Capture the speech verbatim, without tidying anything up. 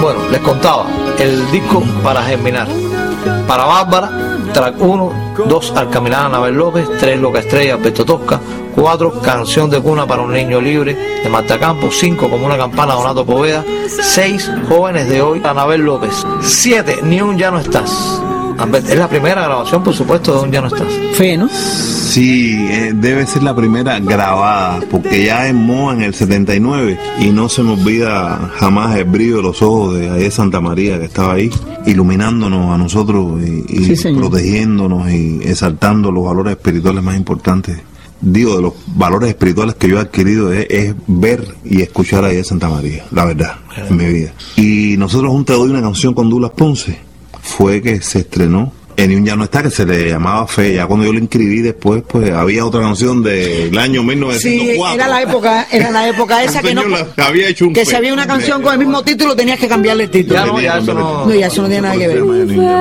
Bueno, les contaba, el disco Para Germinar. Para Bárbara, track uno, dos, Al caminar Anabel López, tres, Loca Estrella, Alberto Tosca, cuatro, Canción de cuna para un niño libre, de Marta Campos, cinco, Como una campana, Donato Poveda, seis, Jóvenes de hoy, Anabel López, siete, Ni un ya no estás. Es la primera grabación, por supuesto, de Un ya no estás. Fe, ¿no? Sí, eh, debe ser la primera grabada, porque ya en Moa en el setenta y nueve, y no se me olvida jamás el brillo de los ojos de Aide Santa María, que estaba ahí, iluminándonos a nosotros y, y sí, protegiéndonos y exaltando los valores espirituales más importantes. Digo, de los valores espirituales que yo he adquirido es, es ver y escuchar a Aide Santa María, la verdad, en mi vida. Y nosotros un Te doy una canción con Douglas Ponce fue que se estrenó en Un ya no está, que se le llamaba Fe. Ya cuando yo lo inscribí después, pues había otra canción del año mil novecientos cuatro. Sí, era la época, era la época esa que no, había hecho un que si había una canción con el mismo título tenías que cambiarle el título. Ya no, ya eso no, no, ya eso no tiene nada que ver.